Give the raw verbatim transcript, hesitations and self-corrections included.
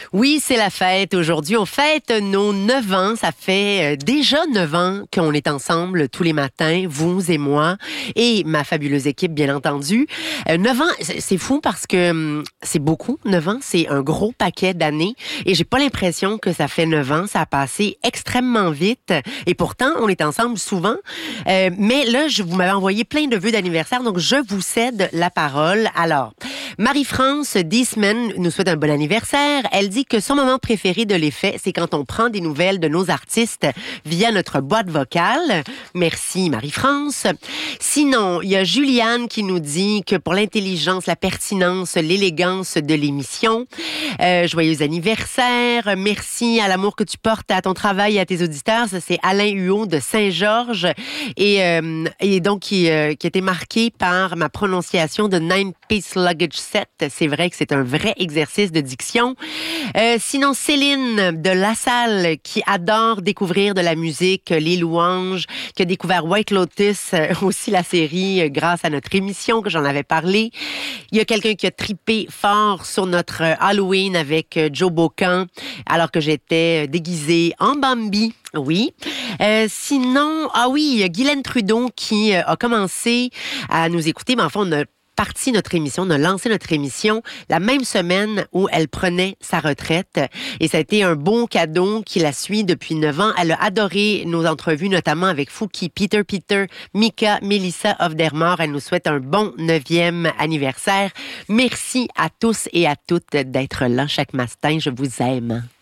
Oui, c'est la fête aujourd'hui. On fête nos neuf ans. Ça fait euh, déjà neuf ans qu'on est ensemble tous les matins, vous et moi, et ma fabuleuse équipe, bien entendu. Euh, neuf ans, c'est c'est fou parce que hum, c'est beaucoup. Neuf ans, c'est un gros paquet d'années. Et j'ai pas l'impression que ça fait neuf ans. Ça a passé extrêmement vite. Et pourtant, on est ensemble souvent. Euh, mais là, je vous m'avez envoyé plein de vœux d'anniversaire, donc je vous cède la parole. Alors, Marie-France Diesman nous souhaite un bon anniversaire. Elle dit que son moment préféré de l'effet, c'est quand on prend des nouvelles de nos artistes via notre boîte vocale. Merci Marie-France. Sinon, il y a Juliane qui nous dit que pour l'intelligence, la pertinence, l'élégance de l'émission, euh, joyeux anniversaire. Merci à l'amour que tu portes à ton travail et à tes auditeurs. Ça, c'est Alain Huot de Saint-Georges et, euh, et donc qui, euh, qui a été marqué par ma prononciation de Nine Piece Luggage Set. C'est vrai que c'est un vrai exercice de diction. Euh, sinon, Céline de La Salle qui adore découvrir de la musique, les louanges, qui a découvert White Lotus, euh, aussi la série euh, grâce à notre émission que j'en avais parlé. Il y a quelqu'un qui a tripé fort sur notre euh, Halloween avec euh, Joe Bocan alors que j'étais euh, déguisée en Bambi. Oui. Euh, sinon, ah oui, il y a Guylaine Trudeau qui euh, a commencé à nous écouter. Mais enfin, on a parti notre émission, on a lancé notre émission la même semaine où elle prenait sa retraite. Et ça a été un bon cadeau qui la suit depuis neuf ans. Elle a adoré nos entrevues, notamment avec Fouki, Peter Peter, Mika, Melissa Hofdermore. Elle nous souhaite un bon neuvième anniversaire. Merci à tous et à toutes d'être là chaque matin. Je vous aime.